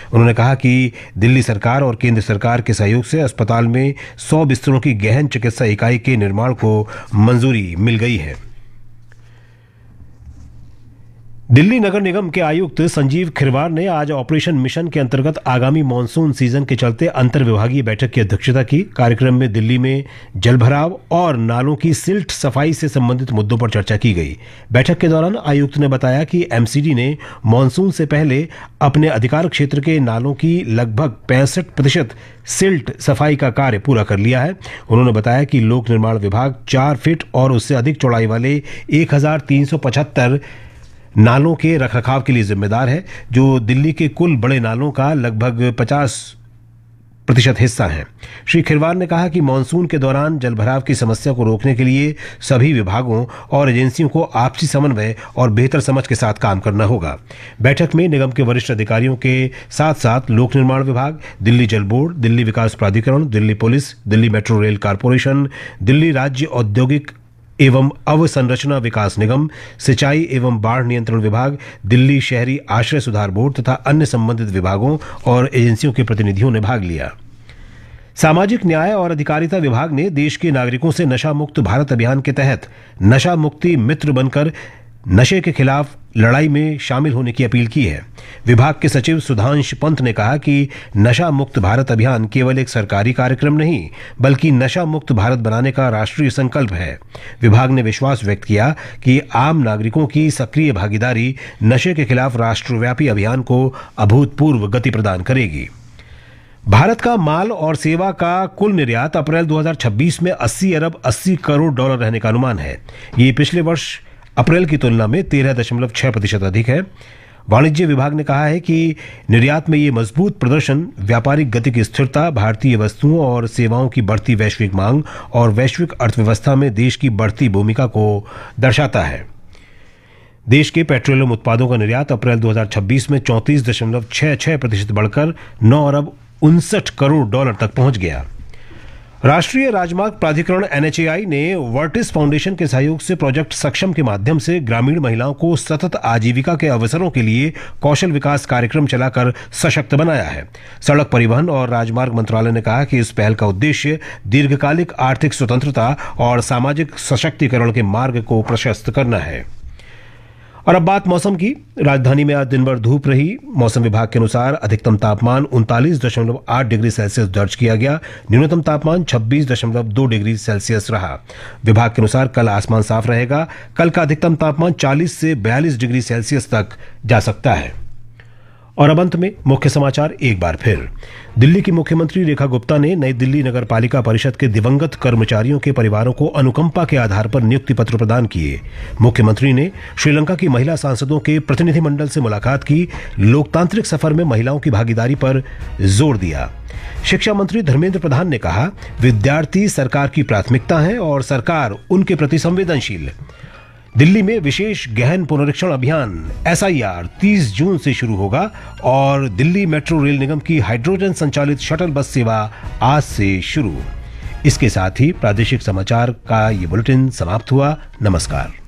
उन्होंने कहा कि दिल्ली सरकार और केंद्र सरकार के सहयोग से अस्पताल में 100 बिस्तरों की गहन चिकित्सा इकाई के निर्माण को मंजूरी मिल गई है। दिल्ली नगर निगम के आयुक्त संजीव खिरवार ने आज ऑपरेशन मिशन के अंतर्गत आगामी मानसून सीजन के चलते अंतर्विभागीय बैठक की अध्यक्षता की। कार्यक्रम में दिल्ली में जलभराव और नालों की सिल्ट सफाई से संबंधित मुद्दों पर चर्चा की गई। बैठक के दौरान आयुक्त ने बताया कि एमसीडी ने मानसून से पहले अपने अधिकार क्षेत्र के नालों की लगभग 65% सिल्ट सफाई का कार्य पूरा कर लिया है। उन्होंने बताया कि लोक निर्माण विभाग 4 फीट और उससे अधिक चौड़ाई वाले 1375 नालों के रखरखाव के लिए जिम्मेदार है, जो दिल्ली के कुल बड़े नालों का लगभग 50% हिस्सा है। श्री खिरवार ने कहा कि मानसून के दौरान जलभराव की समस्या को रोकने के लिए सभी विभागों और एजेंसियों को आपसी समन्वय और बेहतर समझ के साथ काम करना होगा। बैठक में निगम के वरिष्ठ अधिकारियों के साथ साथ लोक निर्माण विभाग, दिल्ली जल बोर्ड, दिल्ली विकास प्राधिकरण, Delhi police, Delhi metro rail corporation, Delhi राज्य औद्योगिक एवं अवसंरचना विकास निगम, सिंचाई एवं बाढ़ नियंत्रण विभाग, दिल्ली शहरी आश्रय सुधार बोर्ड तथा अन्य संबंधित विभागों और एजेंसियों के प्रतिनिधियों ने भाग लिया। सामाजिक न्याय और अधिकारिता विभाग ने देश के नागरिकों से नशा मुक्त भारत अभियान के तहत नशा मुक्ति मित्र बनकर नशे के खिलाफ लड़ाई में शामिल होने की अपील की है। विभाग के सचिव सुधांश पंत ने कहा कि नशा मुक्त भारत अभियान केवल एक सरकारी कार्यक्रम नहीं, बल्कि नशा मुक्त भारत बनाने का राष्ट्रीय संकल्प है। विभाग ने विश्वास व्यक्त किया कि आम नागरिकों की सक्रिय भागीदारी नशे के खिलाफ राष्ट्रव्यापी अभियान को अभूतपूर्व गति प्रदान करेगी। भारत का माल और सेवा का कुल निर्यात अप्रैल 2026 में 80 अरब 80 करोड़ डॉलर रहने का अनुमान है। ये पिछले वर्ष अप्रैल की तुलना में 13.6% अधिक है। वाणिज्य विभाग ने कहा है कि निर्यात में ये मजबूत प्रदर्शन व्यापारिक गति की स्थिरता, भारतीय वस्तुओं और सेवाओं की बढ़ती वैश्विक मांग और वैश्विक अर्थव्यवस्था में देश की बढ़ती भूमिका को दर्शाता है। देश के पेट्रोलियम उत्पादों का निर्यात अप्रैल 2026 में 34.66% बढ़कर 9 अरब 59 करोड़ डॉलर तक पहुंच गया। राष्ट्रीय राजमार्ग प्राधिकरण NHAI ने वर्टिस फाउंडेशन के सहयोग से प्रोजेक्ट सक्षम के माध्यम से ग्रामीण महिलाओं को सतत आजीविका के अवसरों के लिए कौशल विकास कार्यक्रम चलाकर सशक्त बनाया है। सड़क परिवहन और राजमार्ग मंत्रालय ने कहा कि इस पहल का उद्देश्य दीर्घकालिक आर्थिक स्वतंत्रता और सामाजिक सशक्तिकरण के मार्ग को प्रशस्त करना है। और अब बात मौसम की। राजधानी में आज दिन भर धूप रही। मौसम विभाग के अनुसार अधिकतम तापमान 39.8 डिग्री सेल्सियस दर्ज किया गया। न्यूनतम तापमान 26.2 डिग्री सेल्सियस रहा। विभाग के अनुसार कल आसमान साफ रहेगा। कल का अधिकतम तापमान 40 से 42 डिग्री सेल्सियस तक जा सकता है। और अब अंत में मुख्य समाचार एक बार फिर। दिल्ली की मुख्यमंत्री रेखा गुप्ता ने नई दिल्ली नगर पालिका परिषद के दिवंगत कर्मचारियों के परिवारों को अनुकंपा के आधार पर नियुक्ति पत्र प्रदान किए। मुख्यमंत्री ने श्रीलंका की महिला सांसदों के प्रतिनिधिमंडल से मुलाकात की। लोकतांत्रिक सफर में महिलाओं की भागीदारी पर जोर दिया। शिक्षा मंत्री धर्मेंद्र प्रधान ने कहा, विद्यार्थी सरकार की प्राथमिकता है और सरकार उनके प्रति संवेदनशील। दिल्ली में विशेष गहन पुनरीक्षण अभियान SIR 30 जून से शुरू होगा और दिल्ली मेट्रो रेल निगम की हाइड्रोजन संचालित शटल बस सेवा आज से शुरू। इसके साथ ही प्रादेशिक समाचार का ये बुलेटिन समाप्त हुआ। नमस्कार।